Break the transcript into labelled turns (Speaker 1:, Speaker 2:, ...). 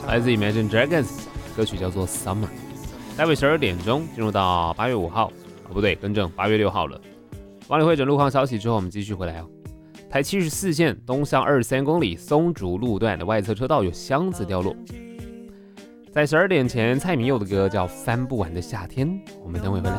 Speaker 1: 来自 Imagine Dragons， 歌曲叫做 Summer。待会12点钟进入到8月5号，不对，更正8月6号了。帮你会诊路况消息之后，我们继续回来哦。台74线东向23公里松竹路段的外侧车道有箱子掉落。在12点前，蔡明佑的歌叫《翻不完的夏天》，我们等会回来。